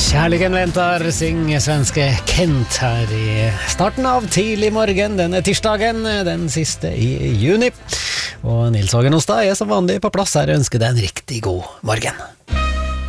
Kjærligheten venter, synger svenske Kent her i starten av tidlig morgen denne tirsdagen, den siste i juni. Og Nils Hågen Ostad er som vanlig på plass her og ønsker deg en riktig god morgen.